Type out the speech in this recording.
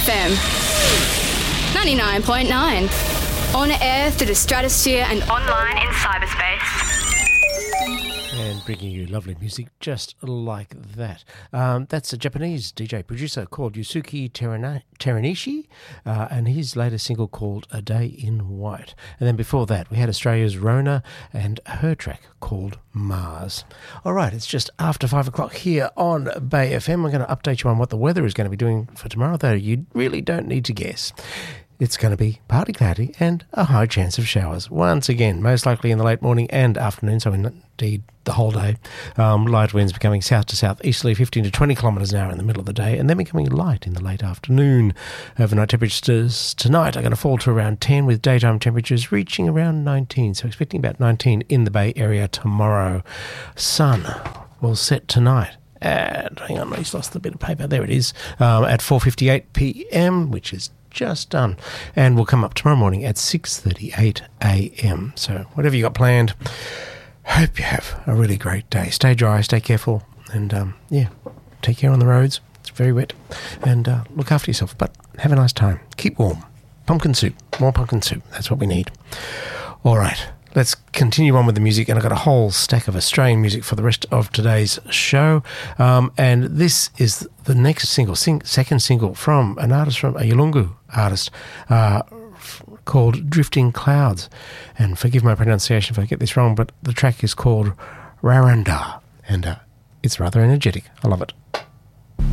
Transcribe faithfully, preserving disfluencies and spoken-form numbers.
F M ninety-nine point nine. On air through the stratosphere and online in cyberspace. And bringing you lovely music just like that. Um, that's a Japanese D J producer called Yusuke Terana- Teranishi, uh, and his latest single called A Day in White. And then before that, we had Australia's Rona and her track called Mars. All right, it's just after five o'clock here on Bay F M. I'm going to update you on what the weather is going to be doing for tomorrow, though you really don't need to guess. It's going to be partly cloudy and a high chance of showers. Once again, most likely in the late morning and afternoon, so indeed the whole day. Um, light winds becoming south to south easterly, fifteen to twenty kilometres an hour in the middle of the day, and then becoming light in the late afternoon. Overnight temperatures tonight are going to fall to around ten, with daytime temperatures reaching around nineteen. So expecting about nineteen in the Bay Area tomorrow. Sun will set tonight. And hang on, I just lost the bit of paper. There it is. Um, at four fifty-eight p.m, which is just done, and we'll come up tomorrow morning at six thirty-eight a.m. So whatever you got planned, hope you have a really great day. Stay dry, stay careful, and um, yeah, take care on the roads. It's very wet, and uh, look after yourself, but have a nice time. Keep warm. Pumpkin soup, more pumpkin soup. That's what we need. All right, let's continue on with the music, and I've got a whole stack of Australian music for the rest of today's show. Um, and this is the next single, sing, second single from an artist, from a Yolngu artist uh, f- called Drifting Clouds. And forgive my pronunciation if I get this wrong, but the track is called Raranda, and uh, it's rather energetic. I love it.